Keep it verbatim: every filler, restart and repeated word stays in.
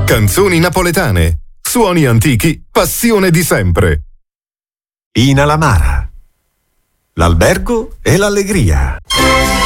Canzoni napoletane, suoni antichi, passione di sempre. In Alamara, l'albergo e l'allegria.